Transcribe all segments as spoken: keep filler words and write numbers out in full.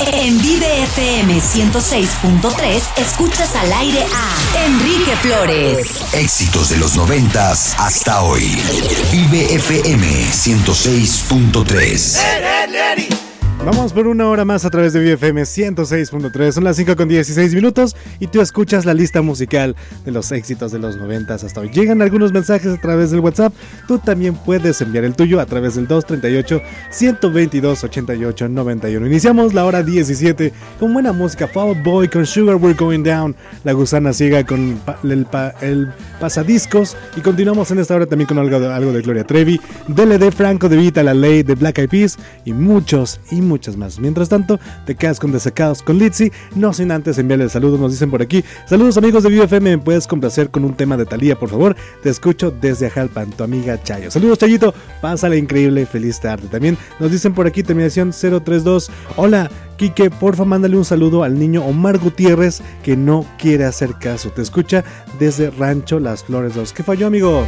En Vive F M ciento seis punto tres escuchas al aire a Enrique Flores. Éxitos de los noventas hasta hoy. Vive F M ciento seis punto tres. Vamos por una hora más a través de Vive F M ciento seis punto tres. Son las cinco con dieciséis minutos y tú escuchas la lista musical de los éxitos de los noventas hasta hoy. Llegan algunos mensajes a través del WhatsApp. Tú también puedes enviar el tuyo a través del dos treinta y ocho, ciento veintidós, ochenta y ocho, noventa y uno. Iniciamos la hora diecisiete con buena música. Fall Out Boy con Sugar We're Going Down. La Gusana Ciega con pa- el, pa- el Pasadiscos. Y continuamos en esta hora también con algo de, algo de Gloria Trevi, D L D, Franco De Vita, La Ley, de Black Eyed Peas y muchos y muchas más. Mientras tanto, te quedas con Desacados con Litzy, no sin antes enviarle el saludo. Nos dicen por aquí: saludos amigos de Vive F M, ¿me puedes complacer con un tema de Thalía, por favor? Te escucho desde Ajalpan, tu amiga Chayo. Saludos Chayito, pásale increíble, feliz tarde. También nos dicen por aquí, terminación cero treinta y dos, hola Quique, porfa mándale un saludo al niño Omar Gutiérrez que no quiere hacer caso. Te escucha desde Rancho Las Flores dos. ¿Qué falló, amigo?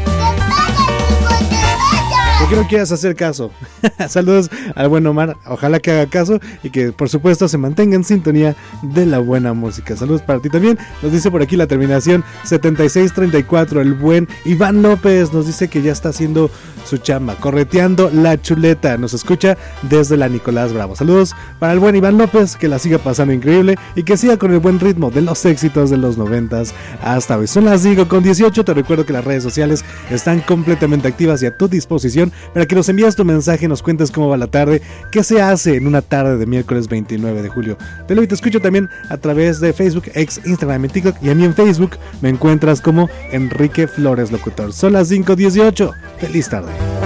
¿Por qué no quieres hacer caso? Saludos al buen Omar, ojalá que haga caso y que por supuesto se mantenga en sintonía de la buena música. Saludos para ti también. Nos dice por aquí la terminación setenta y seis treinta y cuatro, el buen Iván López nos dice que ya está haciendo su chamba, correteando la chuleta. Nos escucha desde la Nicolás Bravo. Saludos para el buen Iván López, que la siga pasando increíble y que siga con el buen ritmo de los éxitos de los noventas hasta hoy. Son las cinco con dieciocho, te recuerdo que las redes sociales están completamente activas y a tu disposición para que nos envíes tu mensaje y nos cuentes cómo va la tarde, qué se hace en una tarde de miércoles veintinueve de julio. Te lo y te escucho también a través de Facebook, ex Instagram y TikTok, y a mí en Facebook me encuentras como Enrique Flores Locutor. Son las cinco dieciocho. Feliz tarde.